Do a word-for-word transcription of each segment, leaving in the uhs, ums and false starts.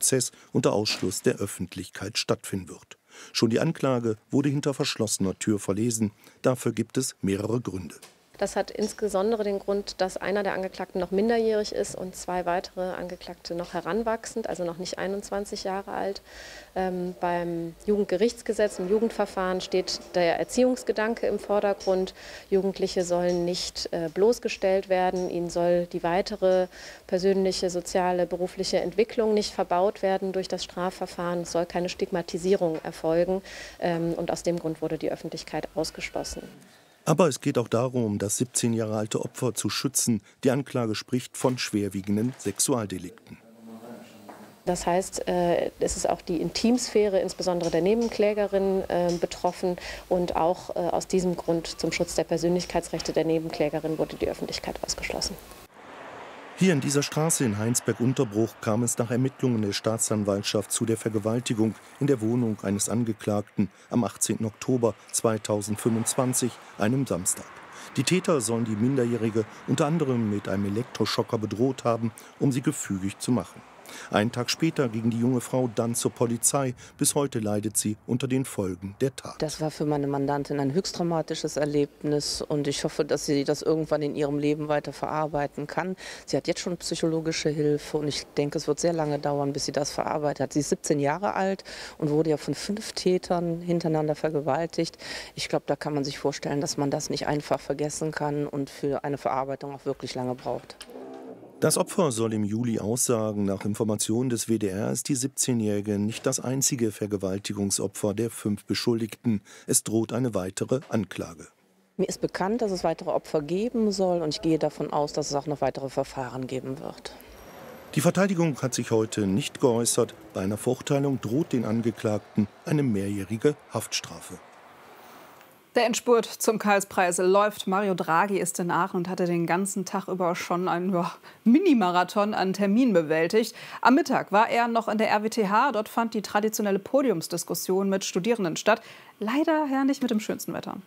Prozess unter Ausschluss der Öffentlichkeit stattfinden wird. Schon die Anklage wurde hinter verschlossener Tür verlesen. Dafür gibt es mehrere Gründe. Das hat insbesondere den Grund, dass einer der Angeklagten noch minderjährig ist und zwei weitere Angeklagte noch heranwachsend, also noch nicht einundzwanzig Jahre alt. Ähm, beim Jugendgerichtsgesetz, im Jugendverfahren steht der Erziehungsgedanke im Vordergrund. Jugendliche sollen nicht äh, bloßgestellt werden, ihnen soll die weitere persönliche, soziale, berufliche Entwicklung nicht verbaut werden durch das Strafverfahren. Es soll keine Stigmatisierung erfolgen ähm, und aus dem Grund wurde die Öffentlichkeit ausgeschlossen. Aber es geht auch darum, das siebzehn Jahre alte Opfer zu schützen. Die Anklage spricht von schwerwiegenden Sexualdelikten. Das heißt, es ist auch die Intimsphäre, insbesondere der Nebenklägerin, betroffen. Und auch aus diesem Grund zum Schutz der Persönlichkeitsrechte der Nebenklägerin wurde die Öffentlichkeit ausgeschlossen. Hier in dieser Straße in Heinsberg-Unterbruch kam es nach Ermittlungen der Staatsanwaltschaft zu der Vergewaltigung in der Wohnung eines Angeklagten am achtzehnten Oktober zweitausendfünfundzwanzig, einem Samstag. Die Täter sollen die Minderjährige unter anderem mit einem Elektroschocker bedroht haben, um sie gefügig zu machen. Einen Tag später ging die junge Frau dann zur Polizei. Bis heute leidet sie unter den Folgen der Tat. Das war für meine Mandantin ein höchst traumatisches Erlebnis und ich hoffe, dass sie das irgendwann in ihrem Leben weiter verarbeiten kann. Sie hat jetzt schon psychologische Hilfe und ich denke, es wird sehr lange dauern, bis sie das verarbeitet hat. Sie ist siebzehn Jahre alt und wurde ja von fünf Tätern hintereinander vergewaltigt. Ich glaube, da kann man sich vorstellen, dass man das nicht einfach vergessen kann und für eine Verarbeitung auch wirklich lange braucht. Das Opfer soll im Juli aussagen. Nach Informationen des W D R ist die siebzehnjährige nicht das einzige Vergewaltigungsopfer der fünf Beschuldigten. Es droht eine weitere Anklage. Mir ist bekannt, dass es weitere Opfer geben soll und ich gehe davon aus, dass es auch noch weitere Verfahren geben wird. Die Verteidigung hat sich heute nicht geäußert. Bei einer Verurteilung droht den Angeklagten eine mehrjährige Haftstrafe. Der Endspurt zum Karlspreis läuft. Mario Draghi ist in Aachen und hatte den ganzen Tag über schon einen ja, Mini-Marathon an Terminen bewältigt. Am Mittag war er noch in der R W T H. Dort fand die traditionelle Podiumsdiskussion mit Studierenden statt. Leider ja nicht mit dem schönsten Wetter.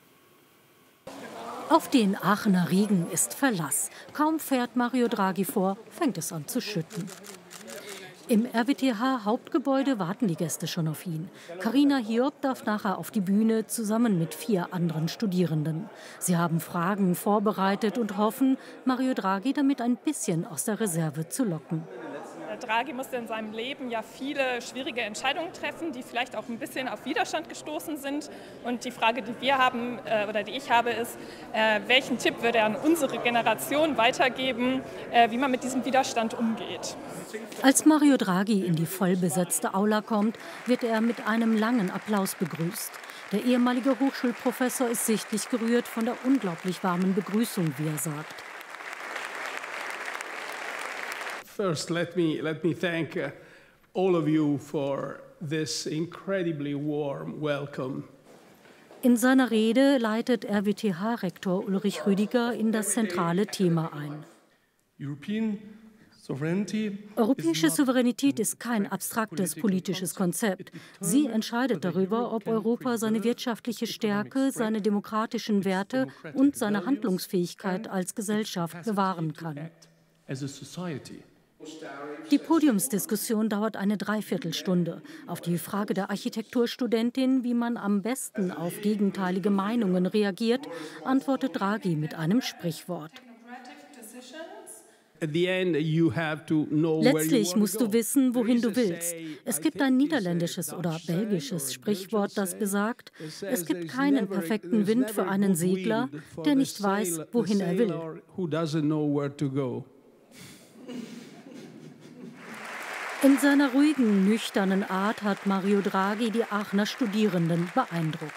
Auf den Aachener Regen ist Verlass. Kaum fährt Mario Draghi vor, fängt es an zu schütten. Im R W T H-Hauptgebäude warten die Gäste schon auf ihn. Carina Hiob darf nachher auf die Bühne zusammen mit vier anderen Studierenden. Sie haben Fragen vorbereitet und hoffen, Mario Draghi damit ein bisschen aus der Reserve zu locken. Draghi musste in seinem Leben ja viele schwierige Entscheidungen treffen, die vielleicht auch ein bisschen auf Widerstand gestoßen sind. Und die Frage, die wir haben äh, oder die ich habe, ist, äh, welchen Tipp würde er an unsere Generation weitergeben, äh, wie man mit diesem Widerstand umgeht? Als Mario Draghi in die vollbesetzte Aula kommt, wird er mit einem langen Applaus begrüßt. Der ehemalige Hochschulprofessor ist sichtlich gerührt von der unglaublich warmen Begrüßung, wie er sagt. First, let me, let me thank uh, all of you for this incredibly warm welcome. In seiner Rede leitet R W T H-Rektor Ulrich Rüdiger in das zentrale Thema ein. European sovereignty Europäische Souveränität ist kein abstraktes politisches Konzept. Sie entscheidet darüber, ob Europa seine wirtschaftliche Stärke, seine demokratischen Werte und seine Handlungsfähigkeit als Gesellschaft bewahren kann. Die Podiumsdiskussion dauert eine Dreiviertelstunde. Auf die Frage der Architekturstudentin, wie man am besten auf gegenteilige Meinungen reagiert, antwortet Draghi mit einem Sprichwort. Letztlich musst du wissen, wohin du willst. Es gibt ein niederländisches oder belgisches Sprichwort, das besagt, es gibt keinen perfekten Wind für einen Segler, der nicht weiß, wohin er will. In seiner ruhigen, nüchternen Art hat Mario Draghi die Aachener Studierenden beeindruckt.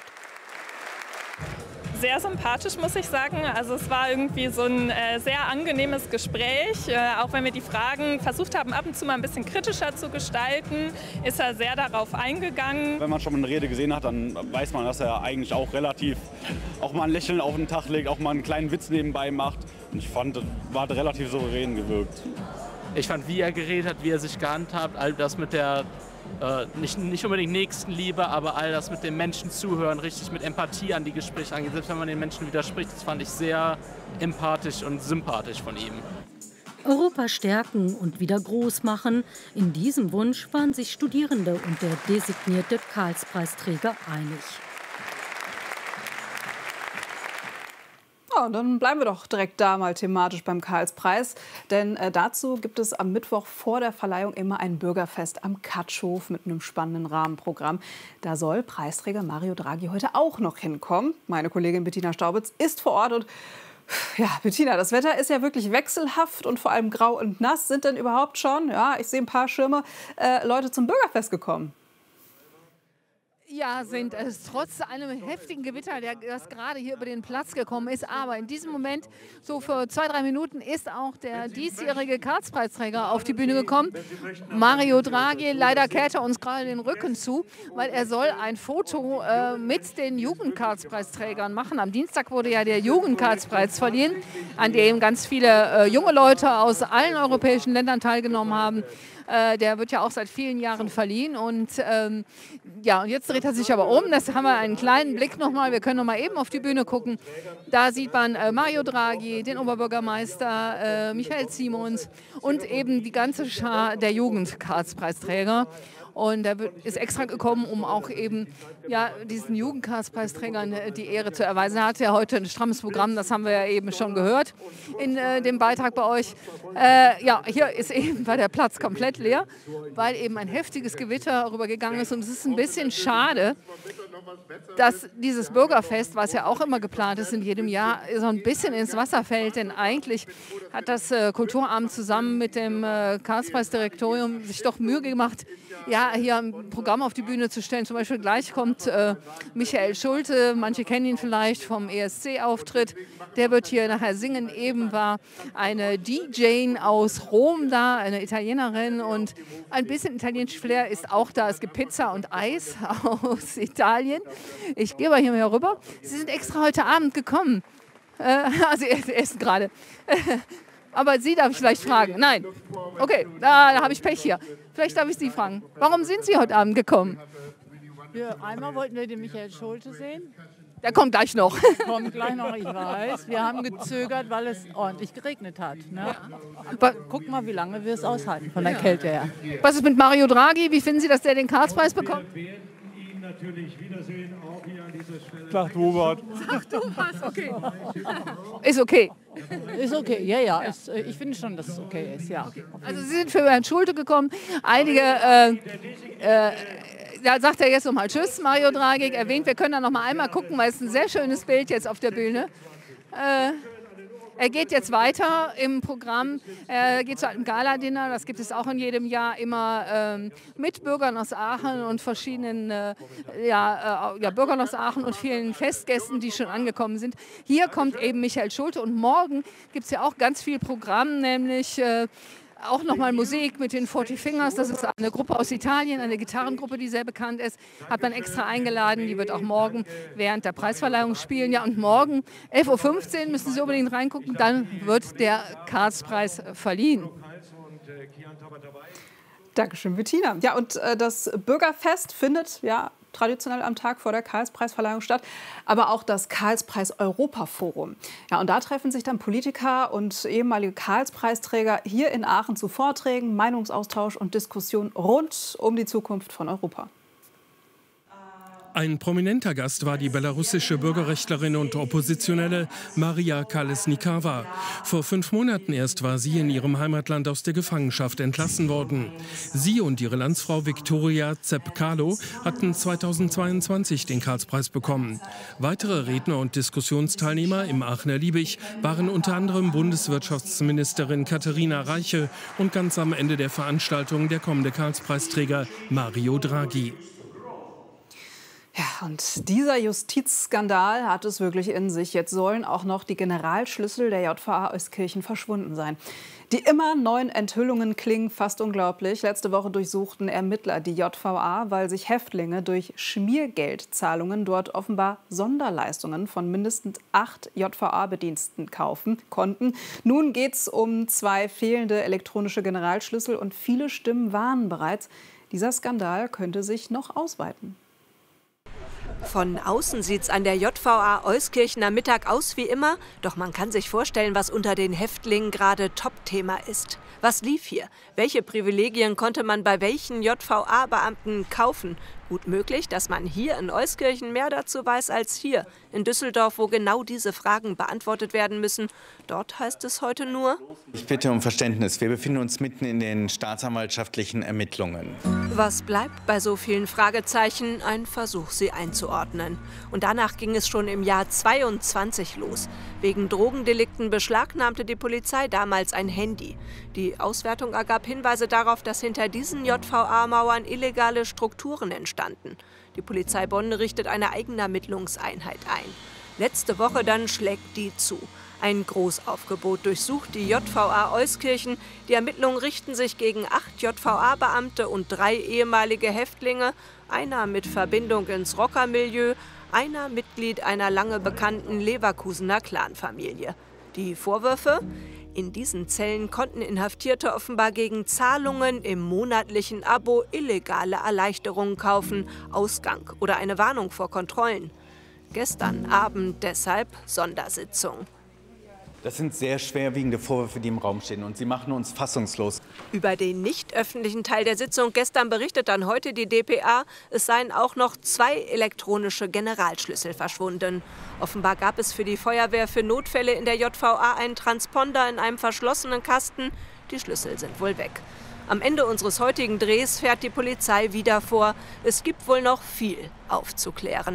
Sehr sympathisch, muss ich sagen. Also es war irgendwie so ein äh, sehr angenehmes Gespräch. Äh, auch wenn wir die Fragen versucht haben, ab und zu mal ein bisschen kritischer zu gestalten, ist er sehr darauf eingegangen. Wenn man schon eine Rede gesehen hat, dann weiß man, dass er eigentlich auch relativ, auch mal ein Lächeln auf den Tag legt, auch mal einen kleinen Witz nebenbei macht. Und ich fand, war relativ souverän gewirkt. Ich fand, wie er geredet hat, wie er sich gehandhabt, all das mit der, äh, nicht, nicht unbedingt Nächstenliebe, aber all das mit dem Menschen zuhören, richtig mit Empathie an die Gespräche angehen. Selbst wenn man den Menschen widerspricht, das fand ich sehr empathisch und sympathisch von ihm. Europa stärken und wieder groß machen. In diesem Wunsch waren sich Studierende und der designierte Karlspreisträger einig. Ja, und dann bleiben wir doch direkt da mal thematisch beim Karlspreis. Denn äh, dazu gibt es am Mittwoch vor der Verleihung immer ein Bürgerfest am Katschhof mit einem spannenden Rahmenprogramm. Da soll Preisträger Mario Draghi heute auch noch hinkommen. Meine Kollegin Bettina Staubitz ist vor Ort und ja, Bettina, das Wetter ist ja wirklich wechselhaft und vor allem grau und nass. Sind denn überhaupt schon, ja, ich sehe ein paar Schirme, äh, Leute zum Bürgerfest gekommen? Ja, sind es trotz einem heftigen Gewitter, der, das gerade hier über den Platz gekommen ist. Aber in diesem Moment, so vor zwei, drei Minuten, ist auch der diesjährige Karlspreisträger auf die Bühne gekommen. Mario Draghi, leider kehrt er uns gerade den Rücken zu, weil er soll ein Foto äh, mit den Jugendkarlspreisträgern machen. Am Dienstag wurde ja der Jugendkarlspreis verliehen, an dem ganz viele äh, junge Leute aus allen europäischen Ländern teilgenommen haben. Äh, der wird ja auch seit vielen Jahren verliehen. Und ähm, ja, und jetzt dreht er sich aber um. Das haben wir einen kleinen Blick nochmal. Wir können noch mal eben auf die Bühne gucken. Da sieht man äh, Mario Draghi, den Oberbürgermeister, äh, Michael Simons und eben die ganze Schar der Jugendkarlspreisträger. Und er ist extra gekommen, um auch eben ja, diesen Jugendkarlspreisträgern die Ehre zu erweisen. Er hat ja heute ein strammes Programm, das haben wir ja eben schon gehört in äh, dem Beitrag bei euch. Äh, ja, hier ist eben war der Platz komplett leer, weil eben ein heftiges Gewitter rübergegangen ist. Und es ist ein bisschen schade, dass dieses Bürgerfest, was ja auch immer geplant ist in jedem Jahr, so ein bisschen ins Wasser fällt. Denn eigentlich hat das äh, Kulturamt zusammen mit dem äh, Karlspreisdirektorium sich doch Mühe gemacht, ja, hier ein Programm auf die Bühne zu stellen. Zum Beispiel gleich kommt äh, Michael Schulte, manche kennen ihn vielleicht vom E S C-Auftritt. Der wird hier nachher singen. Eben war eine D J aus Rom da, eine Italienerin, und ein bisschen italienisch Flair ist auch da. Es gibt Pizza und Eis aus Italien. Ich gehe mal hier mal rüber. Sie sind extra heute Abend gekommen. Äh, also Sie essen gerade. Aber Sie darf ich vielleicht fragen. Nein. Okay, da, da habe ich Pech hier. Vielleicht darf ich Sie fragen. Warum sind Sie heute Abend gekommen? Ja, einmal wollten wir den Michael Schulte sehen. Der kommt gleich noch. Der kommt gleich noch, ich weiß. Wir haben gezögert, weil es ordentlich geregnet hat. Ne? Aber guck mal, wie lange wir es aushalten von der Kälte her. Was ist mit Mario Draghi? Wie finden Sie, dass der den Karlspreis bekommt? Natürlich wiedersehen, auch hier an dieser Stelle. Sagt Hubert. Sagt Hubert, okay. Ist okay. Ist okay, ja, ja. Ist, ich finde schon, dass es okay ist, ja. Also Sie sind für Herrn Schulte gekommen. Einige, äh, äh, da sagt er jetzt nochmal Tschüss, Mario Draghi erwähnt. Wir können da noch mal einmal gucken, weil es ein sehr schönes Bild jetzt auf der Bühne. Äh, Er geht jetzt weiter im Programm, er geht zu einem Gala-Dinner, das gibt es auch in jedem Jahr immer ähm, mit Bürgern aus Aachen und verschiedenen äh, ja, äh, ja, Bürgern aus Aachen und vielen Festgästen, die schon angekommen sind. Hier kommt eben Michael Schulte und morgen gibt es ja auch ganz viel Programm, nämlich äh, auch nochmal Musik mit den Forty Fingers. Das ist eine Gruppe aus Italien, eine Gitarrengruppe, die sehr bekannt ist. Hat man extra eingeladen. Die wird auch morgen während der Preisverleihung spielen. Ja, und morgen, elf Uhr fünfzehn, müssen Sie unbedingt reingucken. Dann wird der Karlspreis verliehen. Dankeschön, Bettina. Ja, und äh, das Bürgerfest findet ja traditionell am Tag vor der Karlspreisverleihung statt, aber auch das Karlspreis-Europa-Forum. Ja, und da treffen sich dann Politiker und ehemalige Karlspreisträger hier in Aachen zu Vorträgen, Meinungsaustausch und Diskussion rund um die Zukunft von Europa. Ein prominenter Gast war die belarussische Bürgerrechtlerin und Oppositionelle Maria Kalesnikava. Vor fünf Monaten erst war sie in ihrem Heimatland aus der Gefangenschaft entlassen worden. Sie und ihre Landsfrau Viktoria Tsepkalo hatten zweitausendzweiundzwanzig den Karlspreis bekommen. Weitere Redner und Diskussionsteilnehmer im Aachener Liebig waren unter anderem Bundeswirtschaftsministerin Katharina Reiche und ganz am Ende der Veranstaltung der kommende Karlspreisträger Mario Draghi. Ja, und dieser Justizskandal hat es wirklich in sich. Jetzt sollen auch noch die Generalschlüssel der J V A Euskirchen verschwunden sein. Die immer neuen Enthüllungen klingen fast unglaublich. Letzte Woche durchsuchten Ermittler die J V A, weil sich Häftlinge durch Schmiergeldzahlungen dort offenbar Sonderleistungen von mindestens acht J V A-Bediensteten kaufen konnten. Nun geht es um zwei fehlende elektronische Generalschlüssel und viele Stimmen warnen bereits, dieser Skandal könnte sich noch ausweiten. Von außen sieht's an der J V A Euskirchen am Mittag aus wie immer, doch man kann sich vorstellen, was unter den Häftlingen gerade Top-Thema ist. Was lief hier? Welche Privilegien konnte man bei welchen J V A-Beamten kaufen? Gut möglich, dass man hier in Euskirchen mehr dazu weiß als hier in Düsseldorf, wo genau diese Fragen beantwortet werden müssen. Dort heißt es heute nur: Ich bitte um Verständnis. Wir befinden uns mitten in den staatsanwaltschaftlichen Ermittlungen. Was bleibt bei so vielen Fragezeichen? Ein Versuch, sie einzuordnen. Und danach ging es schon im Jahr zweiundzwanzig los. Wegen Drogendelikten beschlagnahmte die Polizei damals ein Handy. Die Auswertung ergab Hinweise darauf, dass hinter diesen J V A-Mauern illegale Strukturen entstanden. Die Polizei Bonn richtet eine Eigenermittlungseinheit ein. Letzte Woche dann schlägt die zu. Ein Großaufgebot durchsucht die J V A Euskirchen. Die Ermittlungen richten sich gegen acht J V A-Beamte und drei ehemalige Häftlinge. Einer mit Verbindung ins Rockermilieu, einer Mitglied einer lange bekannten Leverkusener Clanfamilie. Die Vorwürfe? In diesen Zellen konnten Inhaftierte offenbar gegen Zahlungen im monatlichen Abo illegale Erleichterungen kaufen, Ausgang oder eine Warnung vor Kontrollen. Gestern Abend deshalb Sondersitzung. Das sind sehr schwerwiegende Vorwürfe, die im Raum stehen, und sie machen uns fassungslos. Über den nicht öffentlichen Teil der Sitzung gestern berichtet dann heute die D P A, es seien auch noch zwei elektronische Generalschlüssel verschwunden. Offenbar gab es für die Feuerwehr für Notfälle in der J V A einen Transponder in einem verschlossenen Kasten. Die Schlüssel sind wohl weg. Am Ende unseres heutigen Drehs fährt die Polizei wieder vor. Es gibt wohl noch viel aufzuklären.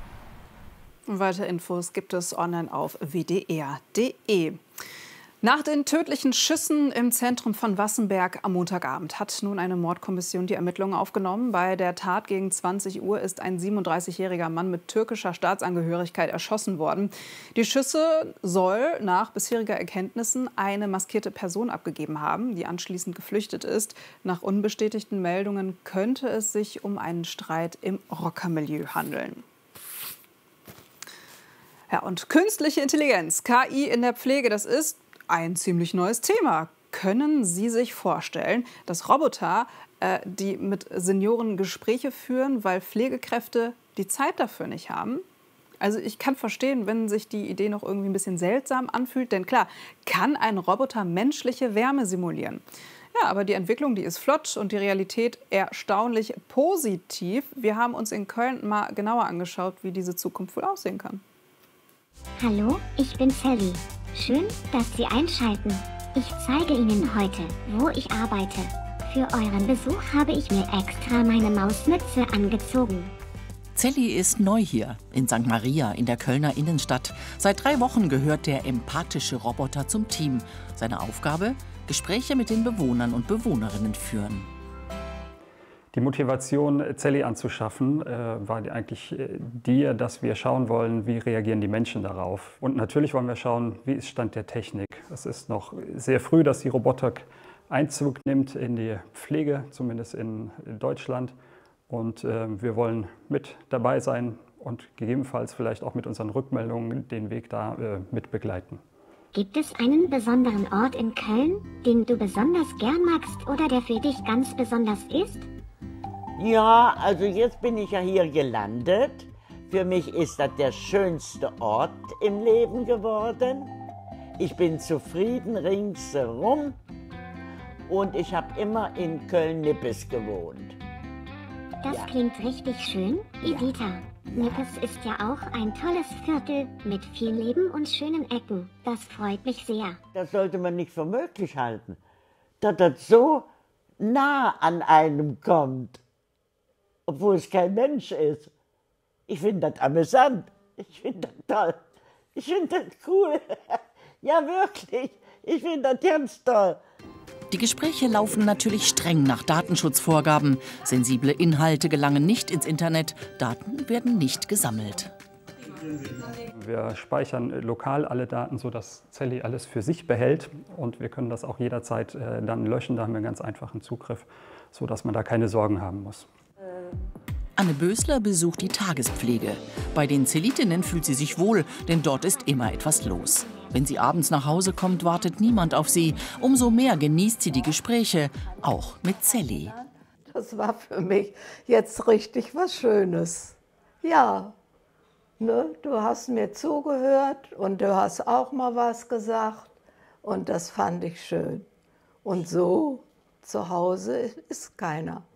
Weitere Infos gibt es online auf w d r punkt d e. Nach den tödlichen Schüssen im Zentrum von Wassenberg am Montagabend hat nun eine Mordkommission die Ermittlungen aufgenommen. Bei der Tat gegen zwanzig Uhr ist ein siebenunddreißigjähriger Mann mit türkischer Staatsangehörigkeit erschossen worden. Die Schüsse soll nach bisheriger Erkenntnissen eine maskierte Person abgegeben haben, die anschließend geflüchtet ist. Nach unbestätigten Meldungen könnte es sich um einen Streit im Rockermilieu handeln. Ja, und künstliche Intelligenz, K I in der Pflege, das ist ein ziemlich neues Thema. Können Sie sich vorstellen, dass Roboter, äh, die mit Senioren Gespräche führen, weil Pflegekräfte die Zeit dafür nicht haben? Also ich kann verstehen, wenn sich die Idee noch irgendwie ein bisschen seltsam anfühlt. Denn klar, kann ein Roboter menschliche Wärme simulieren? Ja, aber die Entwicklung, die ist flott und die Realität erstaunlich positiv. Wir haben uns in Köln mal genauer angeschaut, wie diese Zukunft wohl aussehen kann. Hallo, ich bin Sally. Schön, dass Sie einschalten. Ich zeige Ihnen heute, wo ich arbeite. Für euren Besuch habe ich mir extra meine Mausmütze angezogen. Sally ist neu hier, in Sankt Maria in der Kölner Innenstadt. Seit drei Wochen gehört der empathische Roboter zum Team. Seine Aufgabe? Gespräche mit den Bewohnern und Bewohnerinnen führen. Die Motivation, Sally anzuschaffen, äh, war eigentlich die, dass wir schauen wollen, wie reagieren die Menschen darauf. Und natürlich wollen wir schauen, wie ist Stand der Technik. Es ist noch sehr früh, dass die Robotik Einzug nimmt in die Pflege, zumindest in Deutschland. Und äh, wir wollen mit dabei sein und gegebenenfalls vielleicht auch mit unseren Rückmeldungen den Weg da äh, mit begleiten. Gibt es einen besonderen Ort in Köln, den du besonders gern magst oder der für dich ganz besonders ist? Ja, also jetzt bin ich ja hier gelandet. Für mich ist das der schönste Ort im Leben geworden. Ich bin zufrieden ringsherum und ich habe immer in Köln-Nippes gewohnt. Das ja. Klingt richtig schön, Editha. Ja. Nippes ist ja auch ein tolles Viertel mit viel Leben und schönen Ecken. Das freut mich sehr. Das sollte man nicht für möglich halten, dass das so nah an einem kommt, obwohl es kein Mensch ist. Ich finde das amüsant. Ich finde das toll. Ich finde das cool. Ja, wirklich. Ich finde das ganz toll. Die Gespräche laufen natürlich streng nach Datenschutzvorgaben. Sensible Inhalte gelangen nicht ins Internet. Daten werden nicht gesammelt. Wir speichern lokal alle Daten, sodass Sally alles für sich behält. Und wir können das auch jederzeit äh, dann löschen. Da haben wir einen ganz einfachen Zugriff, sodass man da keine Sorgen haben muss. Anne Bösler besucht die Tagespflege. Bei den Zellitinnen fühlt sie sich wohl, denn dort ist immer etwas los. Wenn sie abends nach Hause kommt, wartet niemand auf sie. Umso mehr genießt sie die Gespräche, auch mit Sally. Das war für mich jetzt richtig was Schönes. ja, ne, du hast mir zugehört und du hast auch mal was gesagt und das fand ich schön. Und so zu Hause ist keiner.